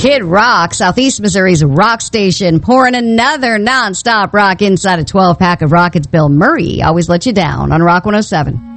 Kid Rock, Southeast Missouri's rock station, pouring another nonstop rock inside a 12-pack of rockets. Bill Murray always let you down on Rock 107.